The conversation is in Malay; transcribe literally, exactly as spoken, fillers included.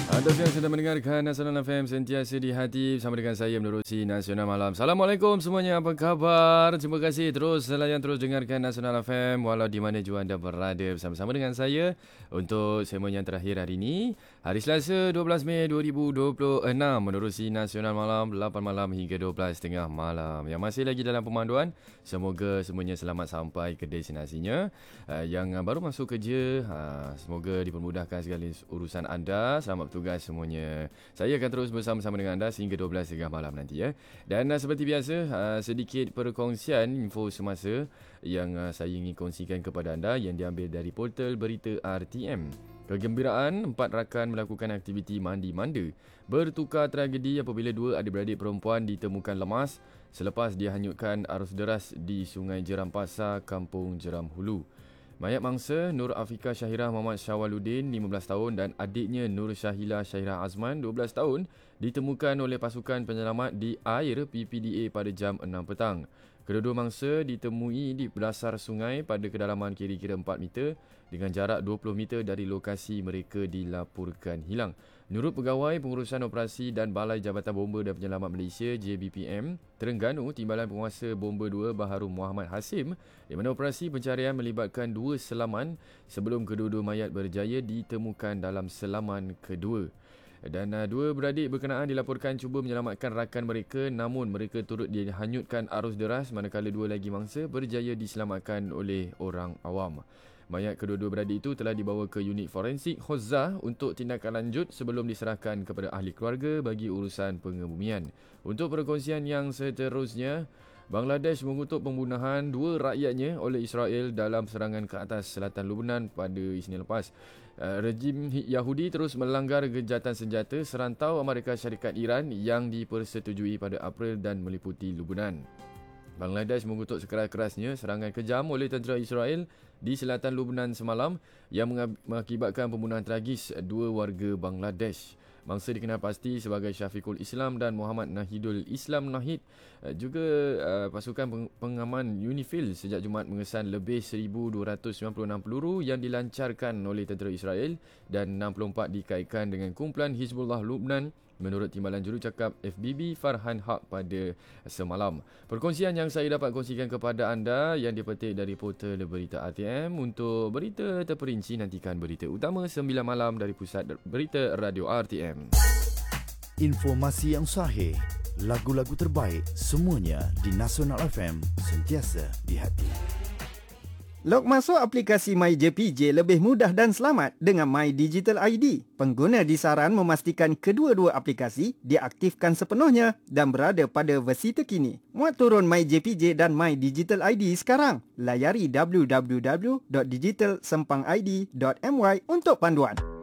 Anda yang sedang mendengarkan Nasional F M sentiasa di hati bersama dengan saya menerusi Nasional Malam. Assalamualaikum semuanya, apa khabar? Terima kasih terus layan terus dengarkan Nasional F M walau di mana jua anda berada bersama-sama dengan saya untuk segmen yang terakhir hari ini, hari Selasa dua belas Mei dua ribu dua puluh enam, menerusi Nasional Malam lapan malam hingga dua belas tengah malam. Yang masih lagi dalam pemanduan, semoga semuanya selamat sampai ke destinasinya. Yang baru masuk kerja, semoga dipermudahkan segala urusan anda. Selamat tugas semuanya. Saya akan terus bersama-sama dengan anda sehingga dua belas tengah malam nanti ya. Dan uh, seperti biasa, uh, sedikit perkongsian info semasa yang uh, saya ingin kongsikan kepada anda yang diambil dari portal berita R T M. Kegembiraan, empat rakan melakukan aktiviti mandi manda. Bertukar tragedi apabila dua adik-beradik perempuan ditemukan lemas selepas dihanyutkan arus deras di Sungai Jeram Pasar, Kampung Jeram Hulu. Mayat mangsa Nur Afika Syahirah Muhammad Syawaludin lima belas tahun dan adiknya Nur Syahila Syahirah Azman dua belas tahun ditemukan oleh pasukan penyelamat di air P P D A pada jam enam petang. Kedua-dua mangsa ditemui di dasar sungai pada kedalaman kira-kira empat meter dengan jarak dua puluh meter dari lokasi mereka dilaporkan hilang. Menurut Pegawai Pengurusan Operasi dan Balai Jabatan Bomba dan Penyelamat Malaysia J B P M, Terengganu, Timbalan Penguasa Bomba dua Baharu Muhammad Hasim, di mana operasi pencarian melibatkan dua selaman sebelum kedua-dua mayat berjaya ditemukan dalam selaman kedua. Dan uh, dua beradik berkenaan dilaporkan cuba menyelamatkan rakan mereka, namun mereka turut dihanyutkan arus deras, manakala dua lagi mangsa berjaya diselamatkan oleh orang awam. Mayat kedua-dua beradik itu telah dibawa ke unit forensik Hozzah untuk tindakan lanjut sebelum diserahkan kepada ahli keluarga bagi urusan pengebumian. Untuk perkongsian yang seterusnya, Bangladesh mengutuk pembunuhan dua rakyatnya oleh Israel dalam serangan ke atas selatan Lubnan pada Isnin lepas. Uh, rejim Yahudi terus melanggar gejatan senjata serantau Amerika Syarikat Iran yang dipersetujui pada April dan meliputi Lubnan. Bangladesh mengutuk sekeras-kerasnya serangan kejam oleh tentera Israel di selatan Lubnan semalam yang mengakibatkan pembunuhan tragis dua warga Bangladesh. Mangsa dikenal pasti sebagai Syafiqul Islam dan Muhammad Nahidul Islam Nahid. Juga uh, pasukan pengaman UNIFIL sejak Jumaat mengesan lebih seribu dua ratus sembilan puluh enam peluru yang dilancarkan oleh tentera Israel dan enam puluh empat dikaitkan dengan kumpulan Hizbullah Lubnan, menurut Timbalan Jurucakap F B B Farhan Haq pada semalam. Perkongsian yang saya dapat kongsikan kepada anda yang dipetik dari portal berita R T M. Untuk berita terperinci, nantikan berita utama sembilan malam dari Pusat Berita Radio R T M. Informasi yang sahih, lagu-lagu terbaik, semuanya di Nasional F M, sentiasa di hati. Log masuk aplikasi MyJPJ lebih mudah dan selamat dengan My Digital I D. Pengguna disaran memastikan kedua-dua aplikasi diaktifkan sepenuhnya dan berada pada versi terkini. Muat turun MyJPJ dan My Digital I D sekarang. Layari w w w dot digital sempang i d dot m y untuk panduan.